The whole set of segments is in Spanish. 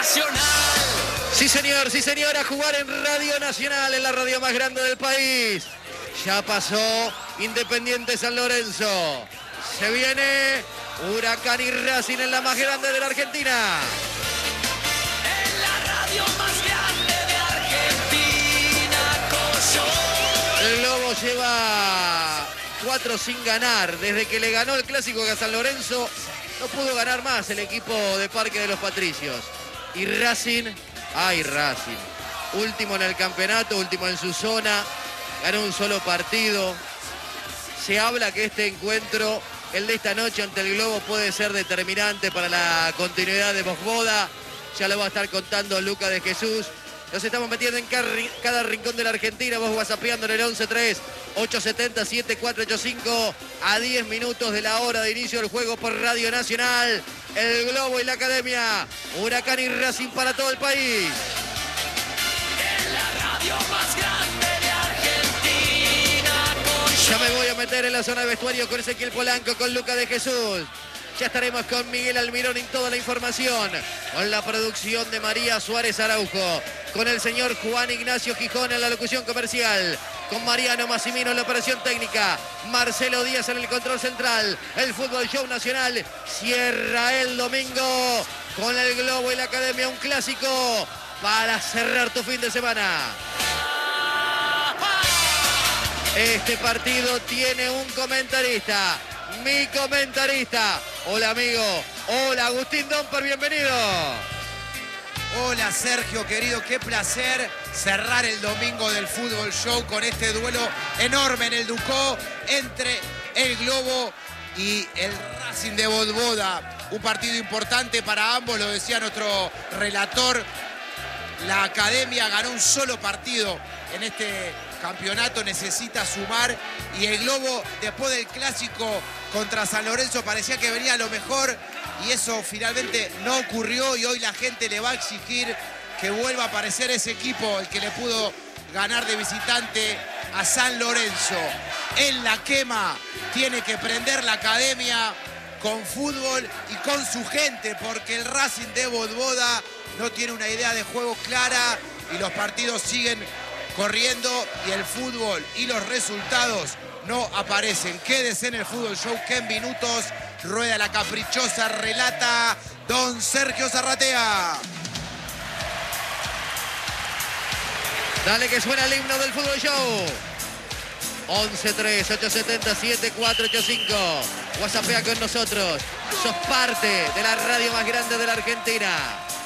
Nacional. Sí señor, a jugar en Radio Nacional, en la radio más grande del país. Ya pasó Independiente San Lorenzo. Se viene Huracán y Racing en la más grande de la Argentina. En la radio más grande de Argentina, Coyo. El Globo lleva 4 sin ganar. Desde que le ganó el clásico a San Lorenzo, no pudo ganar más el equipo de Parque de los Patricios. Y Racing, Racing. Último en el campeonato, último en su zona. Ganó un solo partido. Se habla que este encuentro, el de esta noche ante el Globo, puede ser determinante para la continuidad de Vojvoda. Ya lo va a estar contando Luca de Jesús. Nos estamos metiendo en cada rincón de la Argentina. Vos whatsappeando en el 11-3-870-7485 a 10 minutos de la hora de inicio del juego por Radio Nacional. El Globo y la Academia. Huracán y Racing para todo el país. En la radio más grande de Argentina, Coyo. Ya me voy a meter en la zona de vestuario con Ezequiel Polanco, con Luca de Jesús. Ya estaremos con Miguel Almirón en toda la información. Con la producción de María Suárez Araujo. Con el señor Juan Ignacio Gijón en la locución comercial. Con Mariano Massimino en la operación técnica. Marcelo Díaz en el control central. El Fútbol Show Nacional cierra el domingo con el Globo y la Academia. Un clásico para cerrar tu fin de semana. Este partido tiene un comentarista. Mi comentarista. Hola amigo. Hola Agustín Domper, bienvenido. Hola Sergio, querido, qué placer cerrar el domingo del Fútbol Show con este duelo enorme en el Ducó entre el Globo y el Racing de Vojvoda. Un partido importante para ambos, lo decía nuestro relator. La Academia ganó un solo partido en este campeonato, necesita sumar, y el Globo, después del clásico contra San Lorenzo, parecía que venía lo mejor, y eso finalmente no ocurrió, y hoy la gente le va a exigir que vuelva a aparecer ese equipo, el que le pudo ganar de visitante a San Lorenzo. En la quema tiene que prender la Academia con fútbol y con su gente, porque el Racing de Vojvoda no tiene una idea de juego clara y los partidos siguen corriendo y el fútbol y los resultados no aparecen. Quédese en el Fútbol Show, que en minutos rueda la caprichosa, relata don Sergio Zarratea. Dale que suena el himno del Fútbol Show. 11-3-870-7485. WhatsAppea con nosotros. Sos parte de la radio más grande de la Argentina.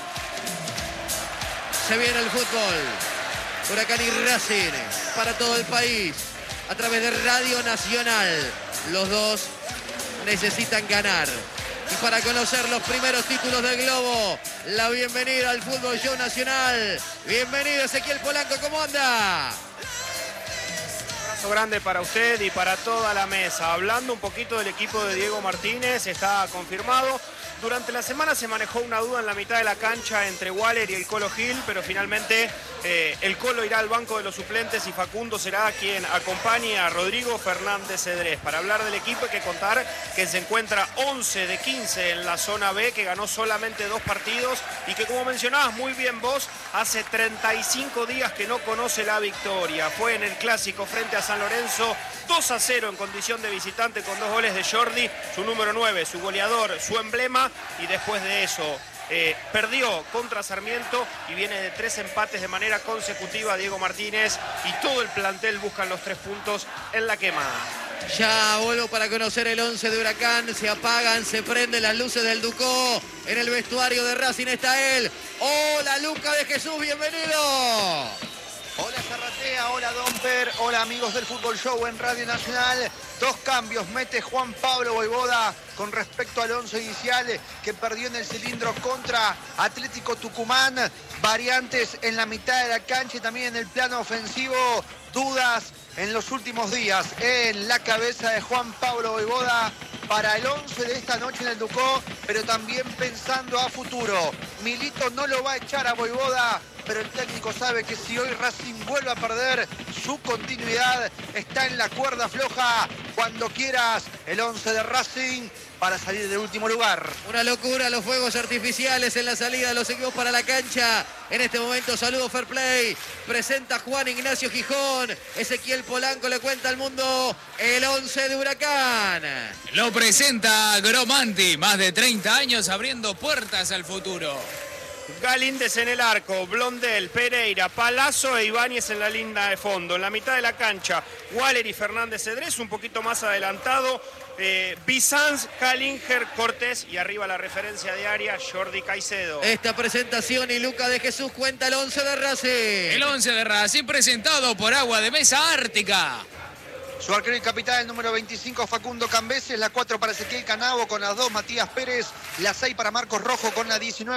Se viene el fútbol. Huracán y Racing para todo el país. A través de Radio Nacional. Los dos necesitan ganar. Y para conocer los primeros títulos del Globo, la bienvenida al Fútbol Show Nacional. Bienvenido Ezequiel Polanco, ¿cómo anda? Un abrazo grande para usted y para toda la mesa. Hablando un poquito del equipo de Diego Martínez, está confirmado. Durante la semana se manejó una duda en la mitad de la cancha entre Waller y el Colo Gil, pero finalmente el Colo irá al banco de los suplentes y Facundo será quien acompañe a Rodrigo Fernández Cedrés. Para hablar del equipo hay que contar que se encuentra 11 de 15 en la zona B, que ganó solamente 2 partidos y que, como mencionabas muy bien vos, hace 35 días que no conoce la victoria. Fue en el clásico frente a San Lorenzo 2-0 en condición de visitante con 2 goles de Jordi, su número 9, su goleador, su emblema. Y después de eso perdió contra Sarmiento y viene de 3 empates de manera consecutiva Diego Martínez, y todo el plantel buscan los 3 puntos en la quema. Ya vuelvo para conocer el 11 de Huracán. Se apagan, se prenden las luces del Ducó. En el vestuario de Racing está él. Hola Luca de Jesús, bienvenido. Hola Zarratea, hola Domper, hola amigos del Fútbol Show en Radio Nacional. 2 cambios mete Juan Pablo Vojvoda con respecto al 11 inicial que perdió en el cilindro contra Atlético Tucumán. Variantes en la mitad de la cancha y también en el plano ofensivo. Dudas en los últimos días en la cabeza de Juan Pablo Vojvoda para el 11 de esta noche en el Ducó, pero también pensando a futuro. Milito no lo va a echar a Vojvoda, pero el técnico sabe que si hoy Racing vuelve a perder, su continuidad está en la cuerda floja. cuando quieras el 11 de Racing para salir del último lugar. Una locura los fuegos artificiales en la salida de los equipos para la cancha. En este momento, saludo Fair Play. Presenta Juan Ignacio Gijón. Ezequiel Polanco le cuenta al mundo el 11 de Huracán. Lo presenta Gromanti, más de 30 años abriendo puertas al futuro. Galíndez en el arco, Blondel, Pereira, Palazzo e Ibáñez en la línea de fondo. En la mitad de la cancha, Waller y Fernández Cedrés, un poquito más adelantado. Bizanz, Calinger, Cortés y arriba la referencia diaria, Jordi Caicedo. Esta presentación y Luca de Jesús cuenta el 11 de Racing. El 11 de Racing presentado por Agua de Mesa Ártica. Su arquero y capitán, el número 25, Facundo Cambeses. La 4 para Ezequiel Canavo con las 2, Matías Pérez. La 6 para Marcos Rojo con la 19.